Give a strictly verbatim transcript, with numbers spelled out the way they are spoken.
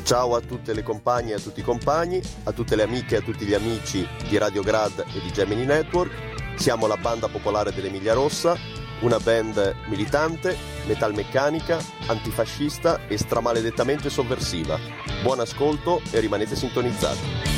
Ciao a tutte le compagne e a tutti i compagni, a tutte le amiche e a tutti gli amici di Radio Grad e di Gemini Network. Siamo la banda popolare dell'Emilia Rossa, una band militante, metalmeccanica, antifascista e stramaledettamente sovversiva. Buon ascolto e rimanete sintonizzati.